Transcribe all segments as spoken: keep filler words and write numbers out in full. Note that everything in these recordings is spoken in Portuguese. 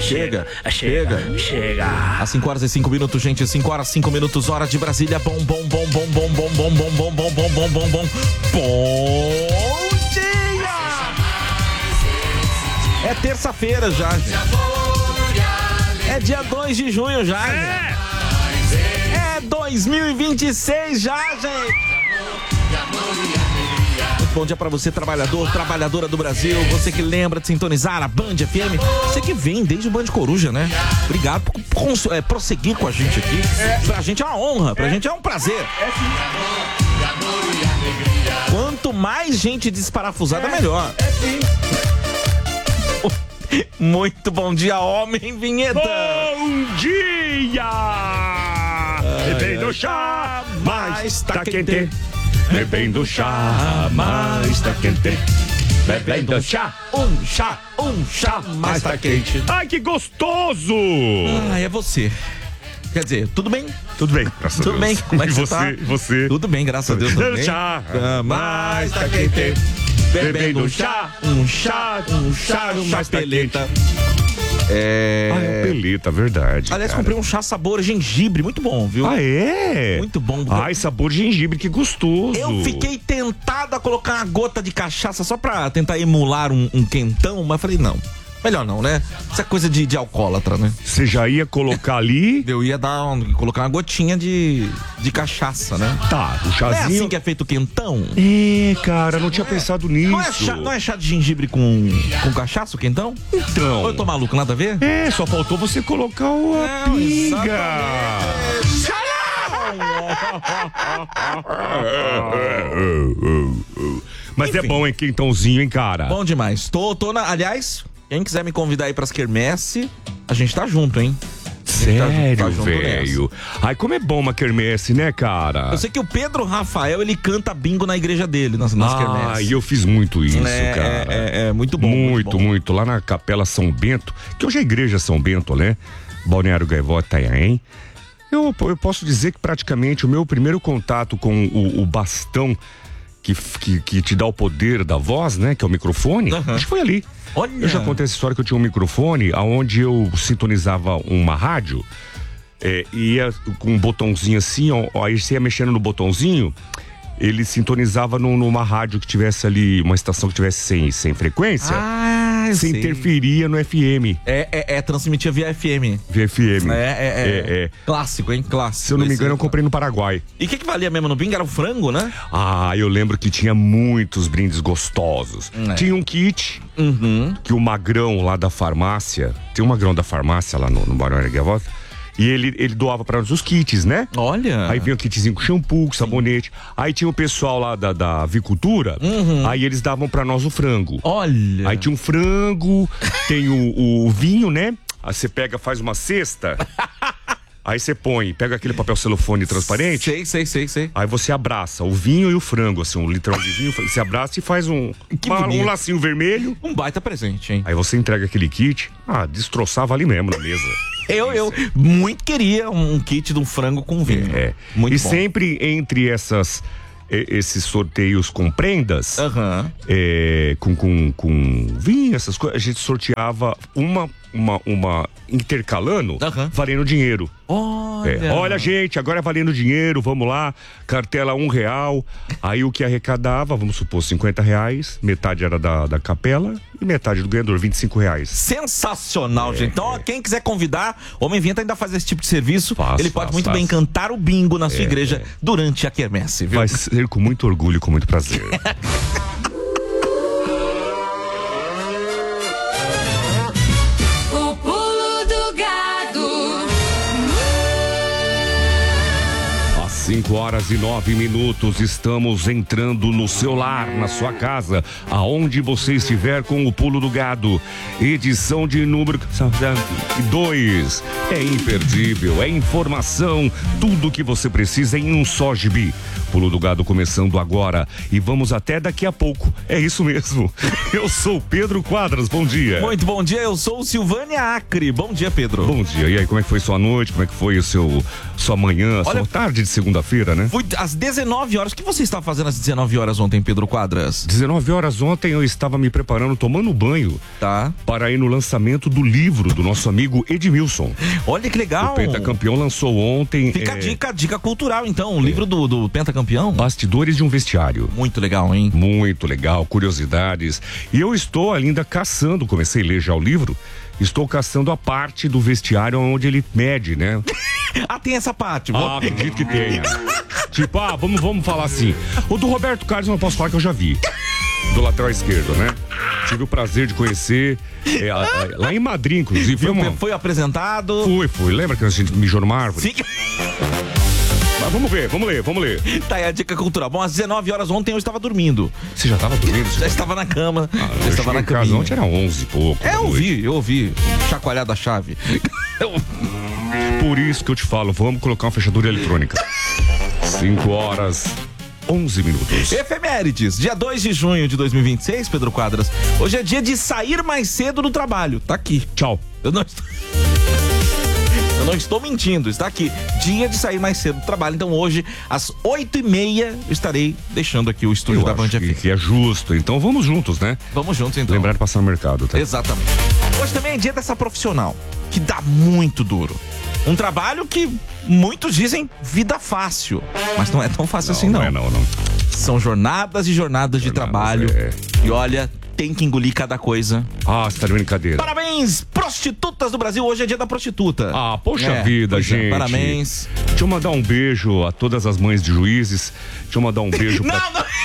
chega, chega, chega. Às cinco horas e cinco minutos, gente, cinco horas e cinco minutos, hora de Brasília. Bom, bom, bom, bom, bom, bom, bom, bom, bom, bom, bom, bom, bom, bom. Bom dia! É terça-feira já, gente. É dia dois de junho já, gente. É dois mil e vinte e seis já, gente. Bom dia pra você, trabalhador, trabalhadora do Brasil. Você que lembra de sintonizar a Band F M. Você que vem desde o Band Coruja, né? Obrigado por, por é, prosseguir com a gente aqui. É. Pra gente é uma honra, pra é. gente é um prazer. É, Quanto mais gente desparafusada, é. melhor. É sim. Muito bom dia, homem vinheta. Bom dia! Bebendo chá, mas tá quente. Bebendo chá, mas tá quente. Bebendo chá, um chá, um chá, mas tá quente. Ai, que gostoso! Ah, é você. Quer dizer, tudo bem? Tudo bem, graças tudo a Deus. Bem, como é que e você, você tá? E você? Tudo bem, graças a Deus. Bebendo chá, mas tá quente. Bebendo chá, um chá, um chá, uma peleta. É... Ah, é peleta, verdade. Aliás, cara. comprei um chá sabor gengibre, muito bom, viu? Ah, é? Muito bom. Ai, sabor gengibre, que gostoso. Eu fiquei tentado a colocar uma gota de cachaça só pra tentar emular um, um quentão, mas falei, não. Melhor não, né? Isso é coisa de, de alcoólatra, né? Você já ia colocar ali? Eu ia dar um, colocar uma gotinha de, de cachaça, né? Tá, o chazinho. Não é assim que é feito o quentão? É, cara, não tinha é. pensado nisso. Não é, chá, não é chá de gengibre com, com cachaça o quentão? Então. Ou eu tô maluco, nada a ver? É, só faltou você colocar o a pinga. Mas enfim, é bom, hein, quentãozinho, hein, cara? Bom demais. Tô, tô na... Aliás, quem quiser me convidar aí pras quermesse, a gente tá junto, hein? Sério, velho? Ai, como é bom uma quermesse, né, cara? Eu sei que o Pedro Rafael, ele canta bingo na igreja dele, nas, nas ah, quermesses. Ah, e eu fiz muito isso, é, cara. É, é, é muito bom. Muito, muito, bom. muito. Lá na Capela São Bento, que hoje é a igreja São Bento, né? Balneário Gaivota, Itanhaém. Eu, eu posso dizer que praticamente o meu primeiro contato com o, o bastão que, que, que te dá o poder da voz, né? Que é o microfone, uhum. acho que foi ali. Olha. Eu já contei essa história que eu tinha um microfone onde eu sintonizava uma rádio, é, ia com um botãozinho assim, ó, aí você ia mexendo no botãozinho, ele sintonizava num, numa rádio que tivesse ali, uma estação que tivesse sem, sem frequência. Ah, você interferia no F M. É, é, é, transmitia via F M. Via F M. É, é, é. é, é. Clássico, hein? Clássico. Se eu não me engano, eu comprei no Paraguai. E o que, que valia mesmo no bingo? Era o frango, né? Ah, eu lembro que tinha muitos brindes gostosos. É. Tinha um kit uhum. que o Magrão lá da farmácia, tem um Magrão da farmácia lá no, no Balneário Gaivota, e ele, ele doava pra nós os kits, né? Olha. Aí vinha um kitzinho com shampoo, com sabonete. Aí tinha o pessoal lá da, da avicultura, uhum. aí eles davam pra nós o frango. Olha. Aí tinha um frango, tem o, o vinho, né? Aí você pega, faz uma cesta. Aí você põe, pega aquele papel celofane transparente. Sei, sei, sei, sei. Aí você abraça o vinho e o frango, assim, um litrão de vinho. Você abraça e faz um, uma, um lacinho vermelho. Um baita presente, hein? Aí você entrega aquele kit. Ah, destroçava ali mesmo na mesa. Eu, eu muito queria um kit de um frango com vinho. É. Muito e bom. sempre entre essas... esses sorteios com prendas, uhum. é, com, com, com vinho, essas coisas, a gente sorteava uma, uma, uma intercalando, uhum. valendo dinheiro. Olha. É, olha, gente, agora é valendo dinheiro, vamos lá, cartela um real. Aí o que arrecadava, vamos supor, cinquenta reais, metade era da, da capela e metade do ganhador, vinte e cinco reais. Sensacional, é, gente. Então, ó, quem quiser convidar, o Homem Vinheta ainda faz esse tipo de serviço. Faz, ele pode faz, muito faz. bem cantar o bingo na sua é, igreja é. durante a quermesse, viu? Vai ser com muito orgulho e com muito prazer. cinco horas e nove minutos, estamos entrando no seu lar, na sua casa, aonde você estiver com o Pulo do Gado. Edição de número dois. É imperdível, é informação, tudo que você precisa em um só gibi. Pulo do Gado começando agora e vamos até daqui a pouco. É isso mesmo. Eu sou Pedro Quadras, bom dia. Muito bom dia, eu sou o Silvânia Acre. Bom dia, Pedro. Bom dia. E aí, como é que foi sua noite? Como é que foi o seu, sua manhã, Olha, sua tarde de segunda-feira, né? Fui às dezenove horas. O que você estava fazendo às dezenove horas ontem, Pedro Quadras? dezenove horas ontem eu estava me preparando, tomando banho. Tá. Para ir no lançamento do livro do nosso amigo Edmilson. Olha que legal. O Pentacampeão lançou ontem. Fica é... a dica, dica cultural, então. O livro é. do, do Pentacampeão. Bastidores de um vestiário. Muito legal, hein? Muito legal, curiosidades. E eu estou ainda caçando, comecei a ler já o livro, estou caçando a parte do vestiário onde ele mede, né? Ah, tem essa parte. Ah, acredito que tenha. Tipo, ah, vamos, vamos falar assim. O do Roberto Carlos eu não posso falar que eu já vi. Do lateral esquerdo, né? Tive o prazer de conhecer é, a, a, lá em Madrid, inclusive. Foi, uma... foi apresentado. Fui, fui. Lembra que a gente mijou numa árvore? Sim. Mas vamos ver, vamos ler, vamos ler. Tá aí a dica cultural. Bom, às dezenove horas ontem eu estava dormindo. Você já estava dormindo? Já estava na cama. Ah, já estava na cama. Ontem era onze e pouco. É, eu ouvi, eu ouvi. Chacoalhar da chave. Por isso que eu te falo, vamos colocar uma fechadura eletrônica. cinco horas, onze minutos. Efemérides, dia dois de junho de dois mil e vinte e seis, Pedro Quadras. Hoje é dia de sair mais cedo do trabalho. Tá aqui. Tchau. Eu não estou... Eu não estou mentindo, está aqui. Dia de sair mais cedo do trabalho. Então hoje, às oito e meia, eu estarei deixando aqui o estúdio eu da Band F M. Que é justo. Então vamos juntos, né? Vamos juntos, então. Lembrar de passar no mercado, tá? Exatamente. Hoje também é dia dessa profissional, que dá muito duro. Um trabalho que muitos dizem vida fácil, mas não é tão fácil não, assim, não. Não é, não, não. São jornadas e jornadas, jornadas de trabalho. É. E olha, tem que engolir cada coisa. Ah, você tá de brincadeira. Parabéns, prostitutas do Brasil. Hoje é dia da prostituta. Ah, poxa é, vida, gente. É, parabéns. Deixa eu mandar um beijo a todas as mães de juízes. Deixa eu mandar um beijo pra... Não, não.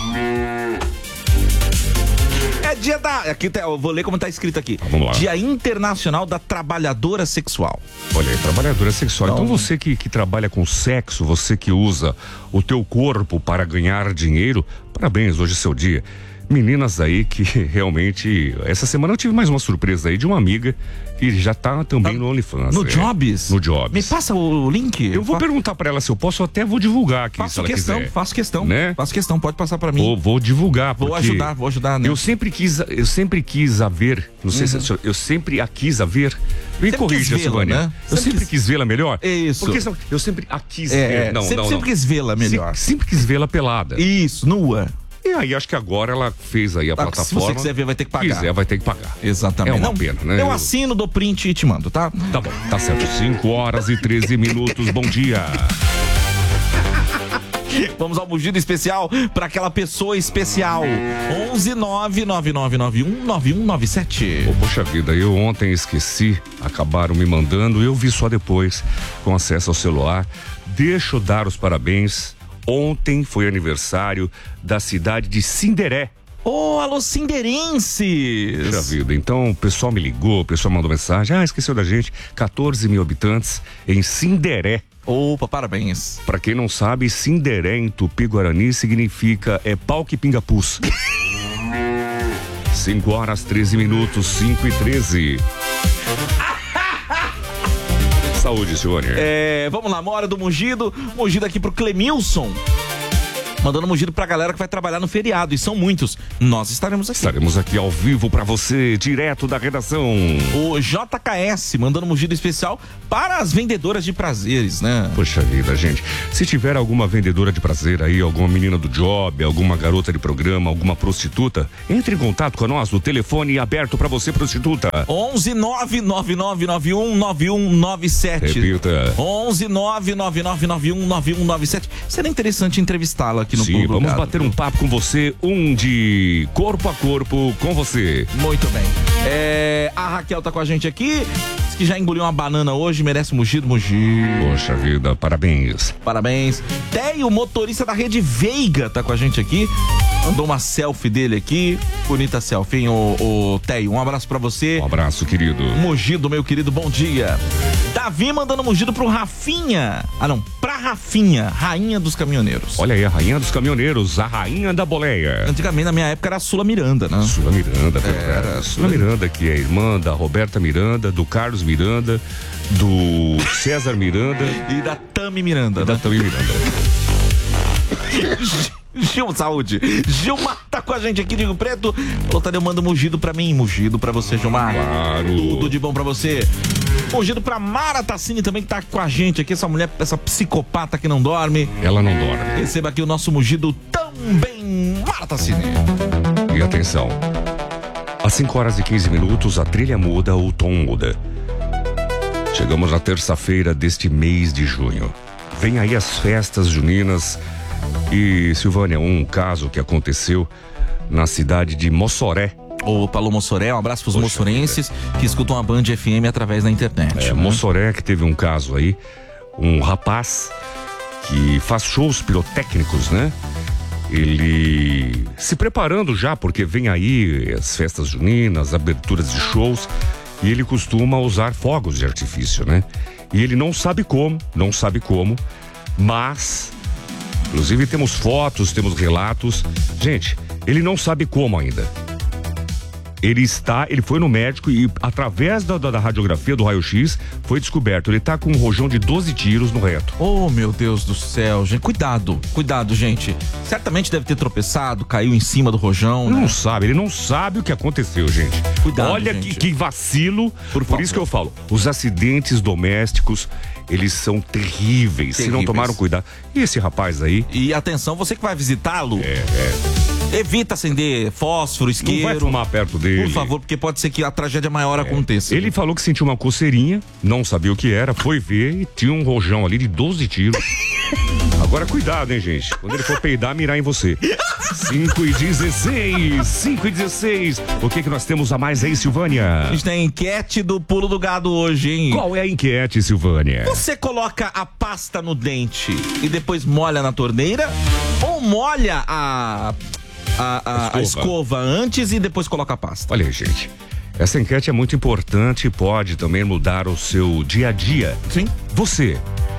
É dia da... Aqui tá, eu vou ler como tá escrito aqui. Ah, vamos lá. Dia Internacional da Trabalhadora Sexual. Olha aí, trabalhadora sexual. Então, então você que, que trabalha com sexo, você que usa o teu corpo para ganhar dinheiro, parabéns, hoje é seu dia. Meninas aí que realmente... Essa semana eu tive mais uma surpresa aí de uma amiga que já tá também tá no OnlyFans. No é. Jobs? No Jobs. Me passa o link. Eu vou Fa... perguntar pra ela se eu posso, até vou divulgar aqui, faço se ela questão, quiser. Faço questão, né? faço questão, pode passar pra mim. Vou, vou divulgar, Vou ajudar, vou ajudar, né? Eu sempre quis, eu sempre quis a ver, não sei uhum. se eu sempre a quis a ver. Me corrija, Silvânia. Né? Eu sempre, sempre quis vê-la melhor. Isso. Porque eu sempre a quis é, ver. Não, sempre, não, sempre não. quis vê-la melhor. Se, sempre quis vê-la pelada. Isso, nua. E aí, acho que agora ela fez aí a ah, plataforma. Se você quiser ver, vai ter que pagar. Se quiser, vai ter que pagar. Exatamente. É uma Não, pena, né? Eu assino, dou print e te mando, tá? Tá bom, tá certo. cinco horas e treze minutos, bom dia. Vamos ao mugido especial para aquela pessoa especial. onze nove nove nove nove um nove um nove sete. Oh, poxa vida, eu ontem esqueci, acabaram me mandando, eu vi só depois, com acesso ao celular. Deixa eu dar os parabéns. Ontem foi aniversário da cidade de Cinderé. Ô, oh, alô, cinderenses! Puxa vida, então o pessoal me ligou, o pessoal mandou mensagem, ah, esqueceu da gente, quatorze mil habitantes em Cinderé. Opa, parabéns. Pra quem não sabe, Cinderé em Tupi-Guarani significa é pau que pinga pus. cinco horas, treze minutos, cinco e treze. Saúde, senhor. É, vamos lá, uma hora do mugido. Mugido aqui pro Clemilson. Mandando mugido pra galera que vai trabalhar no feriado. E são muitos. Nós estaremos aqui. Estaremos aqui ao vivo pra você, direto da redação. O J K S mandando mugido especial para as vendedoras de prazeres, né? Poxa vida, gente. Se tiver alguma vendedora de prazer aí, alguma menina do job, alguma garota de programa, alguma prostituta, entre em contato com nós. O telefone aberto pra você, prostituta. onze nove nove nove nove um nove um nove sete. Repita. onze nove nove nove nove um nove um nove sete. Será interessante entrevistá-la aqui no Sim, vamos Gado. bater um papo com você, um de corpo a corpo com você. Muito bem. É, a Raquel tá com a gente aqui, diz que já engoliu uma banana hoje, merece mugido, mugido. Poxa vida, parabéns. Parabéns. Teio, motorista da Rede Veiga, tá com a gente aqui. Mandou uma selfie dele aqui. Bonita selfie, hein, o, o Teio. Um abraço pra você. Um abraço, querido. Mugido, meu querido, bom dia. Davi mandando mugido pro Rafinha. Ah, não, pra Rafinha, rainha dos caminhoneiros. Olha aí, a rainha dos caminhoneiros, a rainha da boleia. Antigamente, na minha época, era a Sula Miranda, né? Sula Miranda, é, era a Sula Miranda, que é irmã da Roberta Miranda, do Carlos Miranda, do César Miranda. E da Tami Miranda, e né? da Tami Miranda. Gil, saúde. Gilmar tá com a gente aqui de Rio Preto. Falou, Tadeu, manda um mugido pra mim. Mugido pra você, Gilmar. Claro. Tudo de bom pra você. Mugido pra Mara Tassini também, que tá com a gente aqui. Essa mulher, essa psicopata que não dorme. Ela não dorme. Receba aqui o nosso mugido também, Mara Tassini. E atenção. Às cinco horas e quinze minutos, a trilha muda, o tom muda. Chegamos na terça-feira deste mês de junho. Vem aí as festas juninas. E, Silvânia, um caso que aconteceu na cidade de Mossoré. Ô, Paulo Mossoré, um abraço pros mossorenses que escutam a Band F M através da internet. É, né? Mossoré, que teve um caso aí, um rapaz que faz shows pirotécnicos, né? Ele se preparando já, porque vem aí as festas juninas, aberturas de shows, e ele costuma usar fogos de artifício, né? E ele não sabe como, não sabe como, mas... Inclusive temos fotos, temos relatos. Gente, ele não sabe como ainda. Ele está, ele foi no médico e através da, da, da radiografia do raio-x foi descoberto. Ele está com um rojão de doze tiros no reto. Oh, meu Deus do céu, gente. Cuidado, cuidado, gente. Certamente deve ter tropeçado, caiu em cima do rojão. Ele né? não sabe, ele não sabe o que aconteceu, gente. Cuidado, Olha gente. Que, que vacilo. Por Por, favor. isso que eu falo, os acidentes domésticos, eles são terríveis, se não Terríveis. tomaram cuidado. E esse rapaz aí... E atenção, você que vai visitá-lo, É, é. evita acender fósforo, isqueiro. Não vai fumar perto dele. Por favor, porque pode ser que a tragédia maior aconteça. Ele falou que sentiu uma coceirinha, não sabia o que era, foi ver e tinha um rojão ali de doze tiros. Agora cuidado, hein, gente. Quando ele for peidar, mirar em você. cinco e dezesseis, cinco e dezesseis. O que que nós temos a mais aí, Silvânia? A gente tem a enquete do pulo do gado hoje, hein? Qual é a enquete, Silvânia? Você coloca a pasta no dente e depois molha na torneira? Ou molha a, a, a, a escova antes e depois coloca a pasta? Olha aí, gente. Essa enquete é muito importante e pode também mudar o seu dia a dia. Sim. Você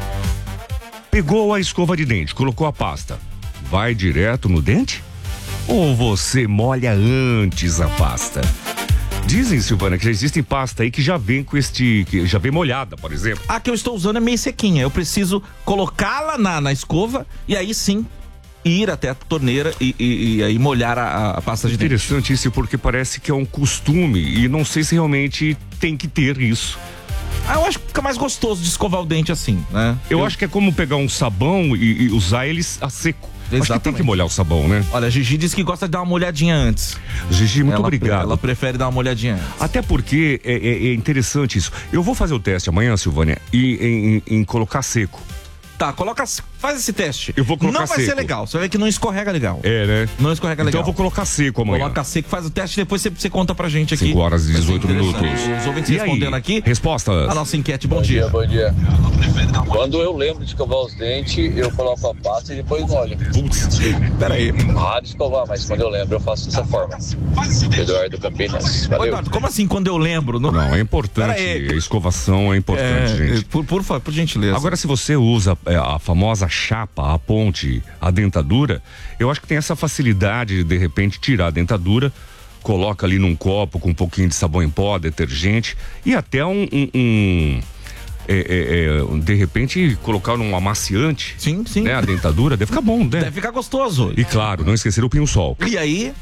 pegou a escova de dente, colocou a pasta, vai direto no dente? Ou você molha antes a pasta? Dizem, Silvana, que já existem pasta aí que já vem com este, que já vem molhada, por exemplo. A que eu estou usando é meio sequinha. Eu preciso colocá-la na, na escova e aí sim ir até a torneira e, e, e aí molhar a, a pasta de dente. Interessante isso, porque parece que é um costume e não sei se realmente tem que ter isso. Ah, eu acho que fica mais gostoso de escovar o dente assim, né? Eu, eu... acho que é como pegar um sabão e, e usar ele a seco. Exatamente. Acho que tem que molhar o sabão, né? Olha, a Gigi disse que gosta de dar uma molhadinha antes. Gigi, muito ela, obrigado. Ela prefere dar uma molhadinha antes. Até porque é, é, é interessante isso. Eu vou fazer o teste amanhã, Silvânia, e em, em, em colocar seco. Tá, coloca, faz esse teste. Eu vou colocar Não vai seco. ser legal, você vai ver que não escorrega legal. É, né? Não escorrega legal. Então eu vou colocar seco amanhã. Coloca seco, faz o teste, depois você, você conta pra gente aqui. cinco horas e dezoito minutos. Os ouvintes E respondendo aí? aqui. Respostas. A nossa enquete, bom, Bom dia. dia, bom dia. Quando eu lembro de escovar os dentes, eu coloco a pasta e depois molho. Putz, Peraí. Raro escovar, mas quando eu lembro eu faço dessa forma. Eduardo Campinas. Ô, Valeu. Eduardo, como assim quando eu lembro? Não, não, é importante. Peraí. A escovação é importante, é, gente. por, por favor, por gentileza. Agora, se você usa é, a famosa chapa, a ponte, a dentadura, eu acho que tem essa facilidade de, de repente, tirar a dentadura, coloca ali num copo com um pouquinho de sabão em pó, detergente e até um... um, um é, é, é, de repente, colocar num amaciante, sim, sim. né, a dentadura, deve ficar bom, né? Deve ficar gostoso. E claro, não esquecer o pinho-sol. E aí?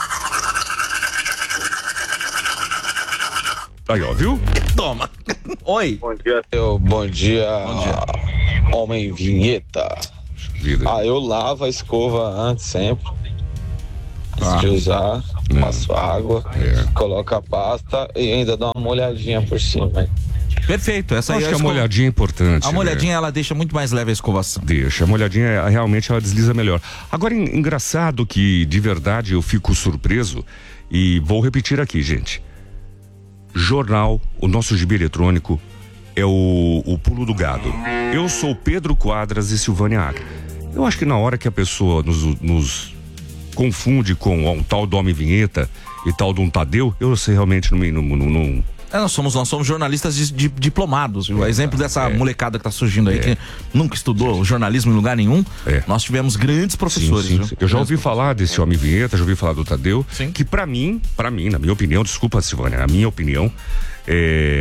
Aí, ó, viu? Toma. Oi. Bom dia, eu, bom dia, Bom dia. homem vinheta. Vida. Ah, eu lavo a escova antes sempre. Antes Ah. de usar, É. passo água, É. coloco a pasta e ainda dou uma molhadinha por cima. Perfeito. Essa Eu aí acho é que a escova... molhadinha é importante. A né? molhadinha, ela deixa muito mais leve a escovação. Deixa, a molhadinha é- realmente ela desliza melhor. Agora, en- engraçado que de verdade eu fico surpreso e vou repetir aqui, gente. Jornal, o nosso gibi eletrônico é o, o Pulo do Gado. Eu sou Pedro Quadras e Silvânia Acre. Eu acho que na hora que a pessoa nos, nos confunde com ó, um tal do Homem Vinheta e tal de um Tadeu, eu sei realmente não... não, não, não É, nós somos, nós somos jornalistas de, de- diplomados. O exemplo dessa é. molecada que tá surgindo aí, É. que nunca estudou jornalismo em lugar nenhum, É. nós tivemos grandes professores. Sim, sim, viu? sim. Eu já ouvi falar desse Homem Vinheta, já ouvi falar do Tadeu, Sim. que pra mim, pra mim, na minha opinião, desculpa, Silvânia, na minha opinião, é,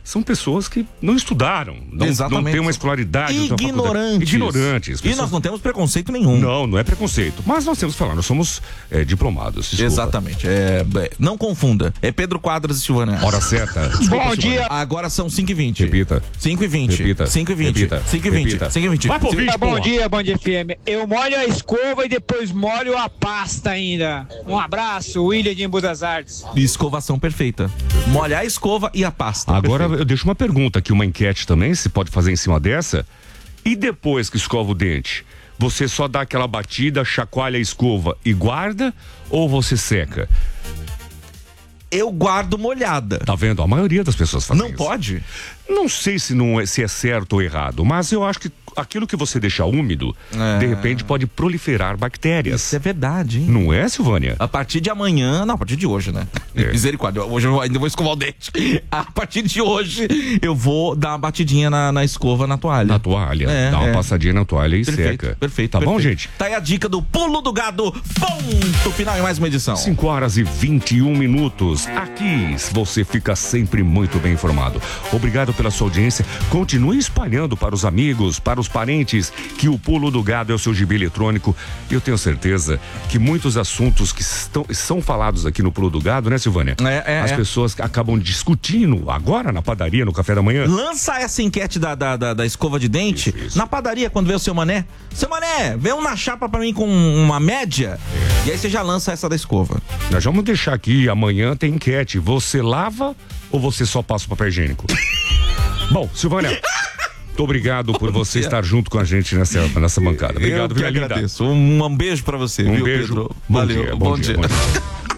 são pessoas que não estudaram, não, não têm uma escolaridade. Ignorantes. Ignorantes. Pessoas... E nós não temos preconceito nenhum. Não, não é preconceito. Mas nós temos que falar, nós somos é, diplomados. Desculpa. Exatamente. É, não confunda. É Pedro Quadras e Silvânia. Hora certa. Desculpa, Bom dia. Agora são cinco e vinte. Repita. cinco e vinte. Repita. cinco e vinte. Repita. cinco e vinte. Repita. cinco e vinte. Vai pro vídeo, Bom dia, Band F M. Eu molho a escova e depois molho a pasta ainda. Um abraço, William de Embu das Artes. Escovação perfeita. Molhar a escova e a pasta. Agora perfeito. Eu deixo uma pergunta aqui, uma enquete também, se pode fazer em cima dessa. E depois que escova o dente, você só dá aquela batida, chacoalha a escova e guarda, ou você seca? Eu guardo molhada. Tá vendo? A maioria das pessoas fazem Não isso. pode? Não sei se, não é, se é certo ou errado, mas eu acho que aquilo que você deixa úmido, é. de repente pode proliferar bactérias. Isso é verdade, hein? Não é, Silvânia? A partir de amanhã, não, a partir de hoje, né? É. Misericórdia, hoje eu ainda vou escovar o dente. A partir de hoje, eu vou dar uma batidinha na, na escova, na toalha. Na toalha, É, dá uma é. passadinha na toalha e Perfeito, seca. perfeito. Tá perfeito. bom, gente? Tá aí a dica do Pulo do Gado, ponto final em mais uma edição. cinco horas e vinte e um minutos. Aqui você fica sempre muito bem informado. Obrigado pela sua audiência. Continue espalhando para os amigos, para os parentes, que o Pulo do Gado é o seu gibi eletrônico. Eu tenho certeza que muitos assuntos que estão, são falados aqui no Pulo do Gado, né, Silvânia? É, é, As é. pessoas acabam discutindo agora na padaria, no café da manhã. Lança essa enquete da, da, da, da escova de dente Isso, isso. na padaria quando vê o seu mané. Seu mané, vê um na chapa pra mim com uma média. É. E aí você já lança essa da escova. Nós vamos deixar aqui, amanhã tem enquete. Você lava ou você só passa o papel higiênico? Bom, Silvânia, muito obrigado por você estar junto com a gente nessa, nessa bancada. Obrigado, Eu que minha linda. agradeço. Um, um beijo pra você, Um viu, beijo. Pedro? Bom Valeu, dia, bom, bom dia, dia. bom dia.